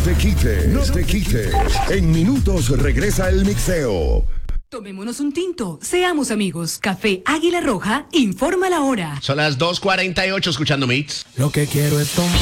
te quites, no te quites. En minutos regresa el mixeo. Tomémonos un tinto, seamos amigos. Café Águila Roja informa la hora. Son las 2:48 escuchando Mix. Lo que quiero es tomar.